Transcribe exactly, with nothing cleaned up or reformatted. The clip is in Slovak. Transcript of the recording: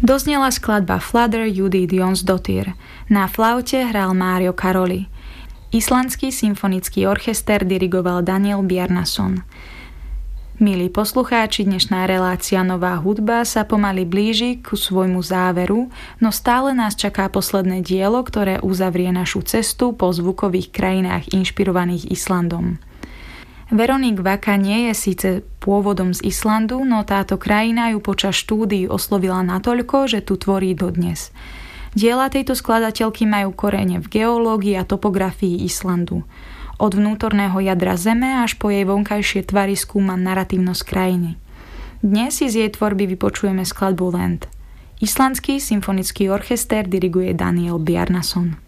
Doznela skladba Flutter Judith Jónsdóttir. Na flaute hral Mário Karoli. Islandský symfonický orchester dirigoval Daniel Bjarnason. Milí poslucháči, dnešná relácia Nová hudba sa pomaly blíži ku svojmu záveru, no stále nás čaká posledné dielo, ktoré uzavrie našu cestu po zvukových krajinách inšpirovaných Islandom. Veronique Vaka nie je síce pôvodom z Islandu, no táto krajina ju počas štúdií oslovila natoľko, že tu tvorí dodnes. Diela tejto skladateľky majú korene v geológii a topografii Islandu. Od vnútorného jadra zeme až po jej vonkajšie tvary skúma naratívnosť krajiny. Dnes si z jej tvorby vypočujeme skladbu Land. Islandský symfonický orchester diriguje Daniel Bjarnason.